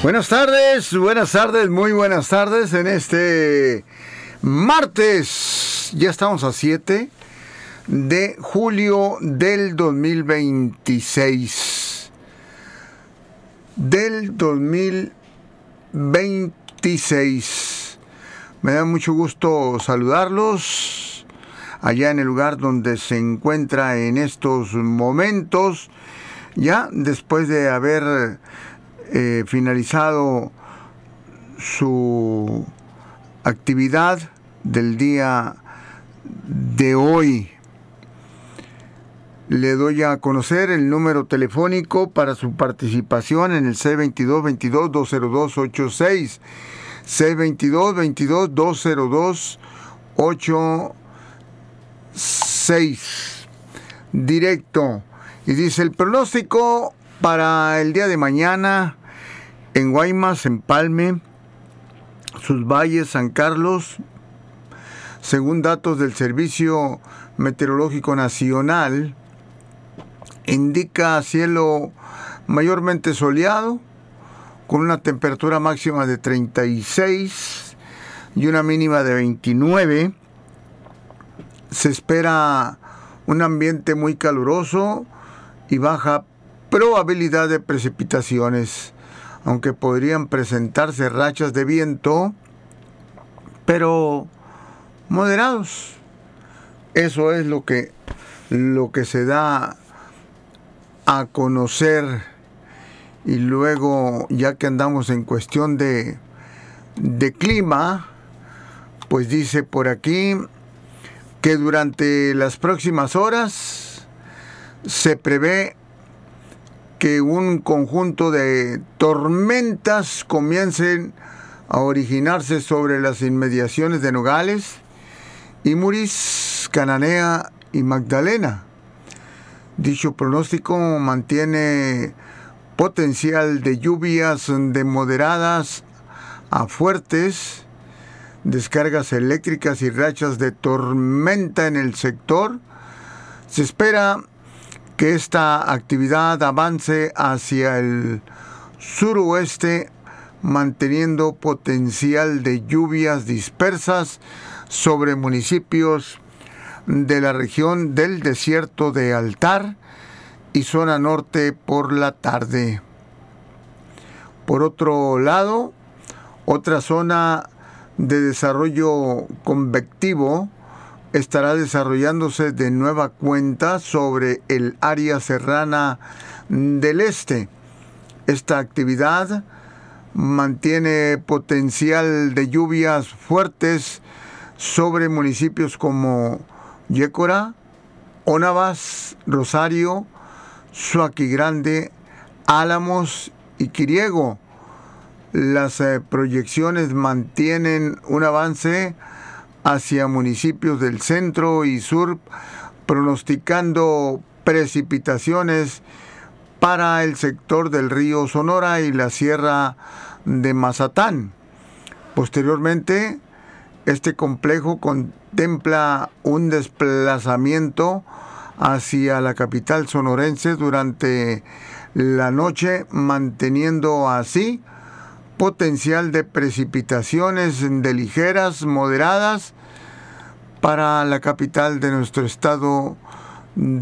Buenas tardes, muy buenas tardes en este martes. Ya estamos a 7 de julio del 2026. Me da mucho gusto saludarlos allá en el lugar donde se encuentra en estos momentos, ya después de haber finalizado su actividad del día de hoy. Le doy a conocer el número telefónico para su participación en el C22-22-202-86. C22-22-202-86. Directo. Y dice el pronóstico para el día de mañana en Guaymas, Empalme, Sus Valles, San Carlos, según datos del Servicio Meteorológico Nacional, indica cielo mayormente soleado, con una temperatura máxima de 36 y una mínima de 29. Se espera un ambiente muy caluroso y baja probabilidad de precipitaciones, aunque podrían presentarse rachas de viento, pero moderados. Eso es lo que se da a conocer. Y luego, ya que andamos en cuestión de clima, pues dice por aquí que durante las próximas horas se prevé que un conjunto de tormentas comiencen a originarse sobre las inmediaciones de Nogales, Imuris, Cananea y Magdalena. Dicho pronóstico mantiene potencial de lluvias de moderadas a fuertes, descargas eléctricas y rachas de tormenta en el sector. Se espera que esta actividad avance hacia el suroeste, manteniendo potencial de lluvias dispersas sobre municipios de la región del desierto de Altar y zona norte por la tarde. Por otro lado, otra zona de desarrollo convectivo estará desarrollándose de nueva cuenta sobre el área serrana del este. Esta actividad mantiene potencial de lluvias fuertes sobre municipios como Yécora, Onavas, Rosario, Suaquigrande, Álamos y Quiriego. Las proyecciones mantienen un avance hacia municipios del centro y sur, pronosticando precipitaciones para el sector del río Sonora y la sierra de Mazatán. Posteriormente, este complejo contempla un desplazamiento hacia la capital sonorense durante la noche, manteniendo así potencial de precipitaciones de ligeras, moderadas para la capital de nuestro estado